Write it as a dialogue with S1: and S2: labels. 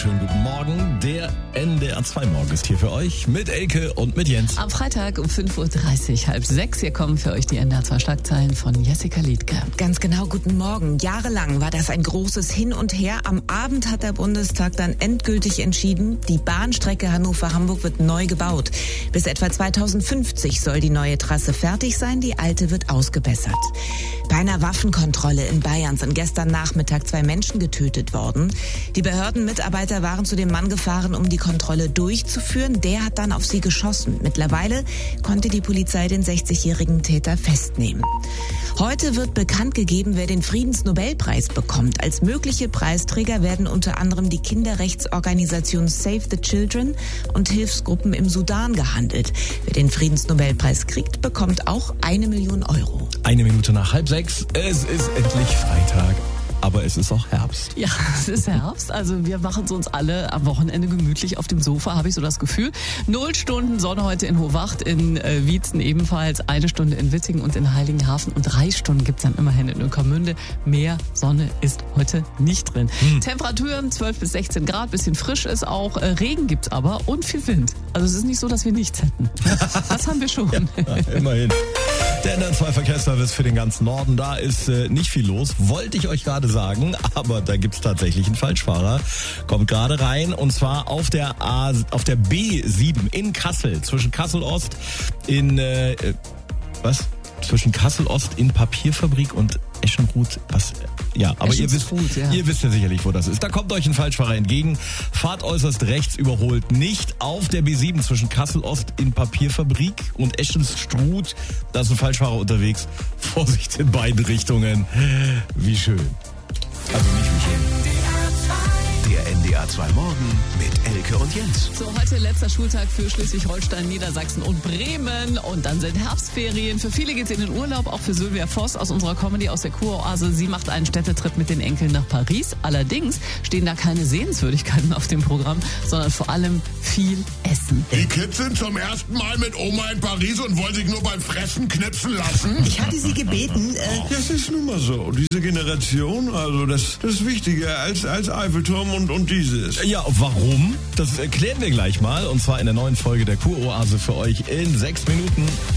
S1: wunderschönen guten Morgen. Der NDR 2 Morgen ist hier für euch mit Elke und mit Jens.
S2: Am Freitag um 5.30 Uhr, 5:30 Hier kommen für euch die NDR 2 Schlagzeilen von Jessica Liedke.
S3: Ganz genau, guten Morgen. Jahrelang war das ein großes Hin und Her. Am Abend hat der Bundestag dann endgültig entschieden, die Bahnstrecke Hannover-Hamburg wird neu gebaut. Bis etwa 2050 soll die neue Trasse fertig sein, die alte wird ausgebessert. Bei einer Waffenkontrolle in Bayern sind gestern Nachmittag 2 Menschen getötet worden. Die Behördenmitarbeiter waren zu dem Mann gefahren, um die Kontrolle durchzuführen. Der hat dann auf sie geschossen. Mittlerweile konnte die Polizei den 60-jährigen Täter festnehmen. Heute wird bekannt gegeben, wer den Friedensnobelpreis bekommt. Als mögliche Preisträger werden unter anderem die Kinderrechtsorganisation Save the Children und Hilfsgruppen im Sudan gehandelt. Wer den Friedensnobelpreis kriegt, bekommt auch 1 Million Euro.
S1: 1 Minute nach 5:30. Es ist endlich Freitag. Aber es ist auch Herbst.
S2: Ja, es ist Herbst. Also wir machen es uns alle am Wochenende gemütlich auf dem Sofa, habe ich so das Gefühl. 0 Stunden Sonne heute in Hohwacht, in Wietzen ebenfalls, 1 Stunde in Wittingen und in Heiligenhafen und 3 Stunden gibt's dann immerhin in Ueckermünde. Mehr Sonne ist heute nicht drin. Temperaturen 12 bis 16 Grad, bisschen frisch ist auch. Regen gibt's aber und viel Wind. Also es ist nicht so, dass wir nichts hätten. Das haben wir schon.
S1: Ja, immerhin. Der NDR 2 Verkehrsservice für den ganzen Norden, da ist nicht viel los, wollte ich euch gerade sagen, aber da gibt's tatsächlich einen Falschfahrer. Kommt gerade rein und zwar auf der B7 in Kassel, zwischen Kassel-Ost zwischen Kassel-Ost in Papierfabrik und Eschenruth, ja, aber ihr wisst ja sicherlich, wo das ist. Da kommt euch ein Falschfahrer entgegen, fahrt äußerst rechts, überholt nicht auf der B7 zwischen Kassel-Ost in Papierfabrik und Eschenruth. Da ist ein Falschfahrer unterwegs. Vorsicht in beiden Richtungen. Wie schön. Also nicht wie schön.
S4: Der NDR 2 Morgen mit Elke und Jens.
S2: So, heute letzter Schultag für Schleswig-Holstein, Niedersachsen und Bremen. Und dann sind Herbstferien. Für viele geht's in den Urlaub, auch für Sylvia Voss aus unserer Comedy aus der Kuroase. Sie macht einen Städtetrip mit den Enkeln nach Paris. Allerdings stehen da keine Sehenswürdigkeiten auf dem Programm, sondern vor allem viel Essen.
S5: Die Kids sind zum ersten Mal mit Oma in Paris und wollen sich nur beim Fressen knipsen lassen.
S3: Ich hatte sie gebeten.
S6: Das ist nun mal so. Diese Generation, also das ist wichtiger als Eiffelturm und dieses.
S1: Ja, warum? Das erklären wir gleich mal. Und zwar in der neuen Folge der Kuroase für euch in 6 Minuten.